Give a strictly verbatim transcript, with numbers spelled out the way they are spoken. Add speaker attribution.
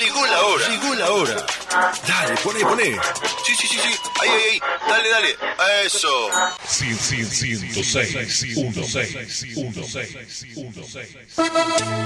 Speaker 1: Llegó la hora. Llegó la hora. Dale, poné, poné. Sí, sí, sí, sí. Ahí, ahí, ahí. Dale, dale. Eso.
Speaker 2: ciento seis, ciento seis, ciento seis, ciento seis.